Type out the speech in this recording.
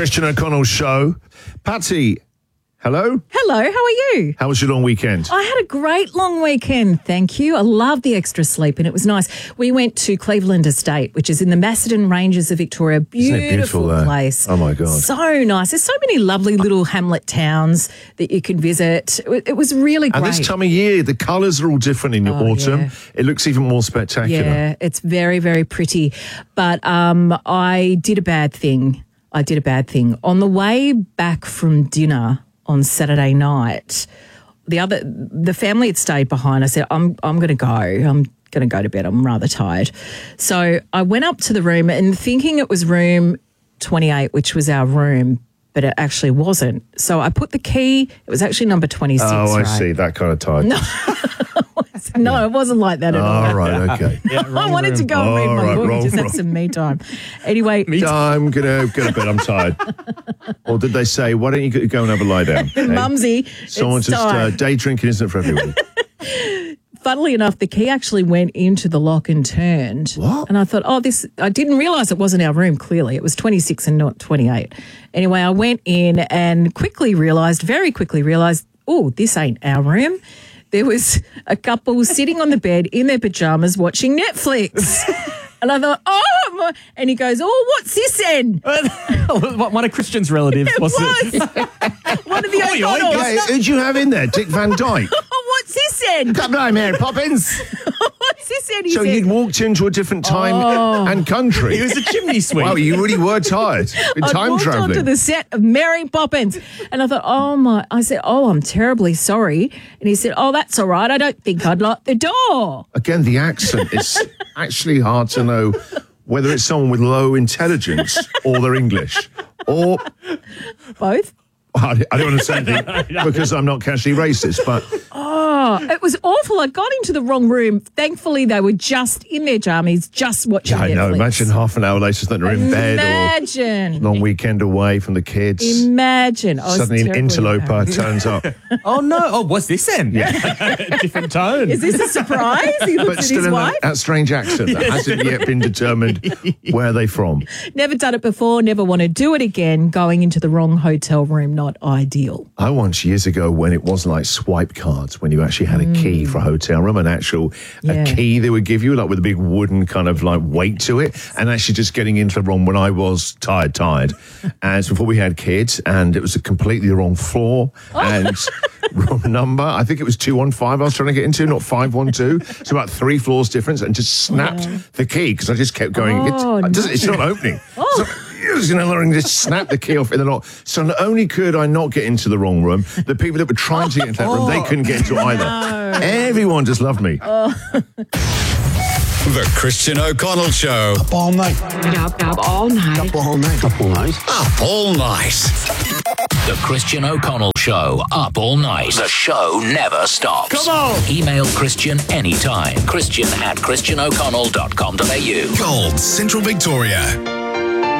Christian O'Connell Show. Patsy, hello? Hello, how are you? How was your long weekend? I had a great long weekend, thank you. I loved the extra sleep and it was nice. We went to Cleveland Estate, which is in the Macedon Ranges of Victoria. Beautiful place. Oh, my God. So nice. There's so many lovely little hamlet towns that you can visit. It was really great. And this time of year, the colours are all different in the autumn. Yeah. It looks even more spectacular. Yeah, it's very, very pretty. But I did a bad thing. On the way back from dinner on Saturday night, the family had stayed behind. I said, I'm going to go. I'm going to go to bed. I'm rather tired. So I went up to the room and thinking it was room 28, which was our room, but it actually wasn't. So I put the key. It was actually number 26. Oh, I right? see. That kind of tired. No, it wasn't like that at all. All right, okay. I wanted to go and read my book and just have some me time. Anyway. I'm going to go to bed. I'm tired. Or did they say, why don't you go and have a lie down? Hey? Mumsy, Someone it's just time. day drinking isn't for everyone. Funnily enough, the key actually went into the lock and turned. What? And I thought, I didn't realise it wasn't our room, clearly. It was 26 and not 28. Anyway, I went in and very quickly realised, oh, this ain't our room. There was a couple sitting on the bed in their pajamas watching Netflix. And I thought, and he goes, what's this then? One of Christian's relatives. It was. One of the O'Connells. Hey, who'd you have in there? Dick Van Dyke? What's this then? Come on, Mary Poppins. What's this then? He So said. you'd walked into a different time and country. It was a chimney sweep. Wow, you really were tired. Been I time walked travelling. onto the set of Mary Poppins and I thought, I said, I'm terribly sorry. And he said, that's all right. I don't think I'd lock the door. Again, the accent is actually hard to know whether it's someone with low intelligence or they're English. Or, Both. I don't want to say anything because I'm not casually racist, but It was awful. I got into the wrong room. Thankfully, they were just in their jammies, just watching I Netflix. know. Imagine half an hour later that they're in bed or long weekend away from the kids. Imagine. I was Suddenly an terribly interloper embarrassed. turns up. Oh, no. Oh, what's this then? Yeah. Different tone. Is this a surprise? He looks But at still his in wife. that strange accent that hasn't yet been determined where they're from. Never done it before, never want to do it again. Going into the wrong hotel room, not ideal. I once, years ago, when it wasn't like swipe cards, when you actually had a key for a hotel room, a key they would give you, like with a big wooden kind of like weight to it, and actually just getting into the wrong when I was tired, as before we had kids, and it was a completely wrong floor and wrong number. I think it was 215 I was trying to get into, not 512. So about 3 floors difference, and just snapped the key because I just kept going. It's not opening. Just snap the key off in the lock. So not only could I not get into the wrong room, the people that were trying to get into that room, they couldn't get into it either. Everyone just loved me. The Christian O'Connell Show. Up all night. Up all night. Up all night. Up all night. Up all night. The Christian O'Connell Show, up all night. The show never stops. Come on. Email Christian anytime. Christian@christianoconnell.com.au. Gold, Central Victoria.